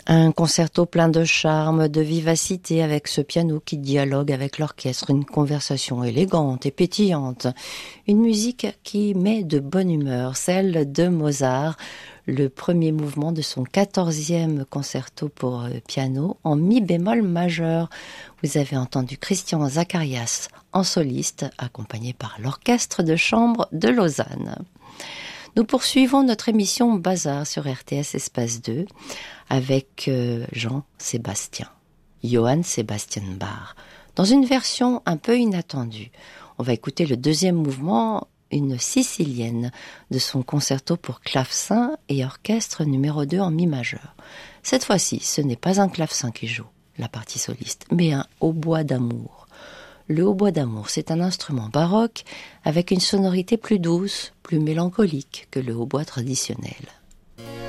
Un concerto plein de charme, de vivacité avec ce piano qui dialogue avec l'orchestre, une conversation élégante et pétillante, une musique qui met de bonne humeur, celle de Mozart, le premier mouvement de son 14e concerto pour piano en mi bémol majeur. Vous avez entendu Christian Zacharias en soliste, accompagné par l'orchestre de chambre de Lausanne. Nous poursuivons notre émission Bazar sur RTS Espace 2 avec Jean-Sébastien, Johann Sebastian Bach, dans une version un peu inattendue. On va écouter le deuxième mouvement, une sicilienne, de son concerto pour clavecin et orchestre numéro 2 en mi majeur. Cette fois-ci, ce n'est pas un clavecin qui joue la partie soliste, mais un hautbois d'amour. Le hautbois d'amour, c'est un instrument baroque avec une sonorité plus douce, plus mélancolique que le hautbois traditionnel.